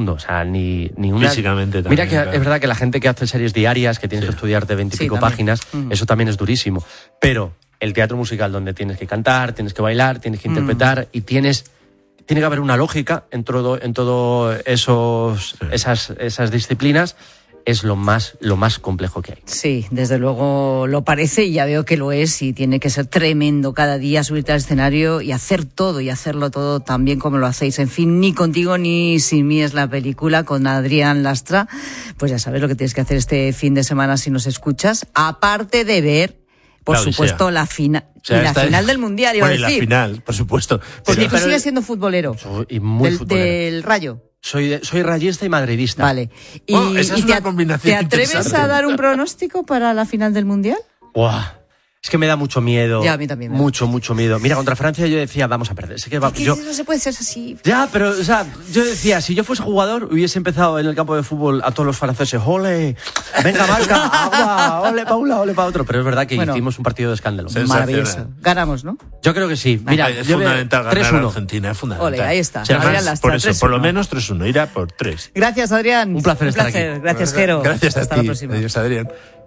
segundo, o sea, ni una... Físicamente también. Mira que es verdad que la gente que hace series diarias, que tienes que estudiar de 20 y pico páginas, eso también es durísimo. Pero el teatro musical, donde tienes que cantar, tienes que bailar, tienes que interpretar y tiene que haber una lógica en todo esas disciplinas, es lo más complejo que hay. Sí, desde luego lo parece y ya veo que lo es, y tiene que ser tremendo cada día subirte al escenario y hacer todo y hacerlo todo tan bien como lo hacéis. En fin, Ni contigo ni sin mí es la película, con Adrián Lastra. Pues ya sabes lo que tienes que hacer este fin de semana si nos escuchas, aparte de ver, por supuesto, la final del Mundial, iba a decir. La final, por supuesto. Porque tú sigues siendo futbolero. Y muy futbolero. Del Rayo. Soy rayista y madridista. Vale. Esa es una combinación ¿te atreves a dar un pronóstico para la final del Mundial? ¡Buah! Es que me da mucho miedo. Ya, a mí también. Mucho miedo. Mira, contra Francia yo decía, vamos a perder. Sé que no se puede ser así. Ya, pero, o sea, yo decía, si yo fuese jugador, hubiese empezado en el campo de fútbol a todos los franceses, ¡ole! ¡Venga, marca! ¡Agua! ¡Ole para un lado, ole para otro! Pero es verdad que hicimos un partido de escándalo. Maravilloso. Ganamos, ¿no? Yo creo que sí. Mira, es fundamental ganar a Argentina, es fundamental. Ole, ahí está. O sea, Adrián Lastra, por eso, 3-1. por lo menos 3-1, irá por 3. Gracias, Adrián. Un placer estar aquí. Gracias, Jero. Gracias a ti. Hasta la próxima. Adiós, Adrián.